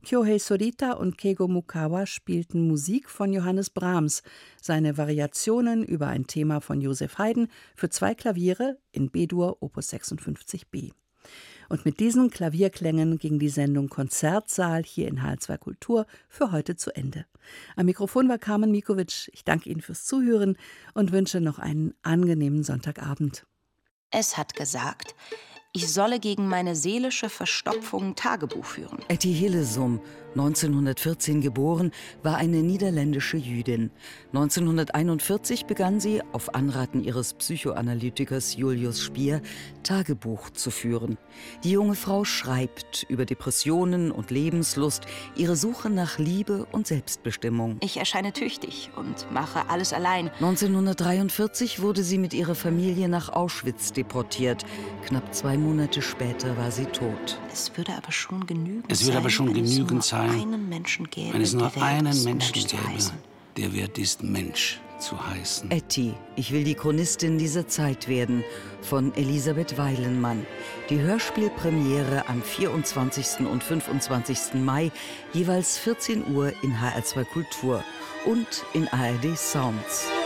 Kyohei Sorita und Keigo Mukawa spielten Musik von Johannes Brahms, seine Variationen über ein Thema von Joseph Haydn für 2 Klaviere in B-Dur Opus 56b. Und mit diesen Klavierklängen ging die Sendung Konzertsaal hier in HR2 Kultur für heute zu Ende. Am Mikrofon war Carmen Mikovic. Ich danke Ihnen fürs Zuhören und wünsche noch einen angenehmen Sonntagabend. Es hat gesagt, ich solle gegen meine seelische Verstopfung Tagebuch führen. Etty Hillesum, 1914 geboren, war eine niederländische Jüdin. 1941 begann sie, auf Anraten ihres Psychoanalytikers Julius Spier, Tagebuch zu führen. Die junge Frau schreibt über Depressionen und Lebenslust, ihre Suche nach Liebe und Selbstbestimmung. Ich erscheine tüchtig und mache alles allein. 1943 wurde sie mit ihrer Familie nach Auschwitz deportiert. Knapp 2 Monate später war sie tot. Es würde aber schon genügend sein, wenn es nur einen Menschen gäbe, der wert ist, Mensch zu heißen. Etty, ich will die Chronistin dieser Zeit werden, von Elisabeth Weilenmann. Die Hörspielpremiere am 24. und 25. Mai, jeweils 14 Uhr in HR2 Kultur und in ARD Sounds.